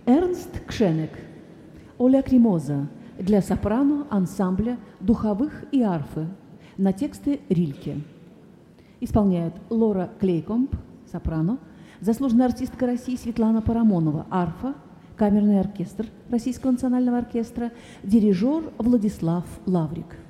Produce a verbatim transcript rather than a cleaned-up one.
Эрнст Кшенек «О Лакримоза» для сопрано ансамбля духовых и арфы на тексты Рильке. Исполняют Лора Клейкомб, сопрано, заслуженная артистка России Светлана Парамонова, арфа, камерный оркестр Российского национального оркестра, дирижер Владислав Лаврик.